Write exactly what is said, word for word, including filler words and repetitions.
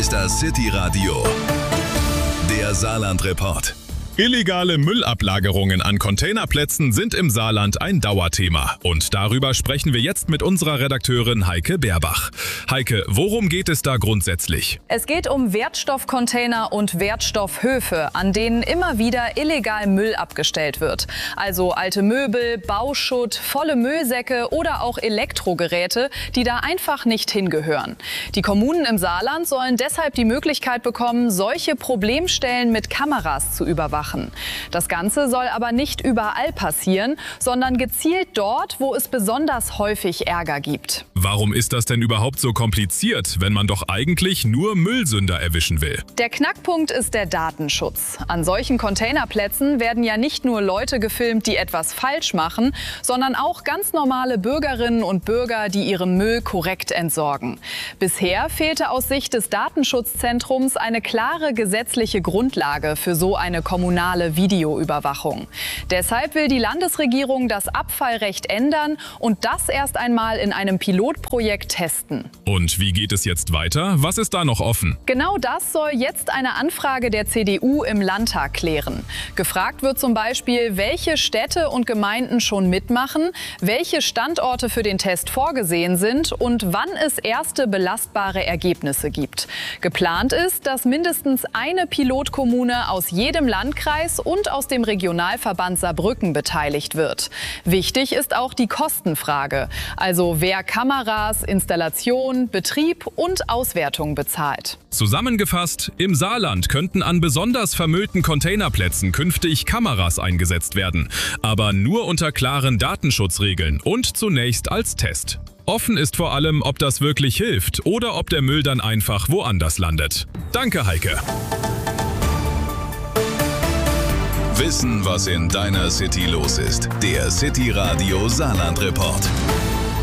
ist das City Radio, der Saarland-Report. Illegale Müllablagerungen an Containerplätzen sind im Saarland ein Dauerthema. Und darüber sprechen wir jetzt mit unserer Redakteurin Heike Beerbach. Heike, worum geht es da grundsätzlich? Es geht um Wertstoffcontainer und Wertstoffhöfe, an denen immer wieder illegal Müll abgestellt wird. Also alte Möbel, Bauschutt, volle Müllsäcke oder auch Elektrogeräte, die da einfach nicht hingehören. Die Kommunen im Saarland sollen deshalb die Möglichkeit bekommen, solche Problemstellen mit Kameras zu überwachen. Das Ganze soll aber nicht überall passieren, sondern gezielt dort, wo es besonders häufig Ärger gibt. Warum ist das denn überhaupt so kompliziert, wenn man doch eigentlich nur Müllsünder erwischen will? Der Knackpunkt ist der Datenschutz. An solchen Containerplätzen werden ja nicht nur Leute gefilmt, die etwas falsch machen, sondern auch ganz normale Bürgerinnen und Bürger, die ihren Müll korrekt entsorgen. Bisher fehlte aus Sicht des Datenschutzzentrums eine klare gesetzliche Grundlage für so eine kommunale Videoüberwachung. Deshalb will die Landesregierung das Abfallrecht ändern und das erst einmal in einem Pilotprojekt testen. Und wie geht es jetzt weiter? Was ist da noch offen? Genau das soll jetzt eine Anfrage der C D U im Landtag klären. Gefragt wird zum Beispiel, welche Städte und Gemeinden schon mitmachen, welche Standorte für den Test vorgesehen sind und wann es erste belastbare Ergebnisse gibt. Geplant ist, dass mindestens eine Pilotkommune aus jedem Landkreis und aus dem Regionalverband Saarbrücken beteiligt wird. Wichtig ist auch die Kostenfrage, also wer Kameras, Installation, Betrieb und Auswertung bezahlt. Zusammengefasst, im Saarland könnten an besonders vermüllten Containerplätzen künftig Kameras eingesetzt werden, aber nur unter klaren Datenschutzregeln und zunächst als Test. Offen ist vor allem, ob das wirklich hilft oder ob der Müll dann einfach woanders landet. Danke, Heike. Wissen, was in deiner City los ist. Der City Radio Saarland-Report.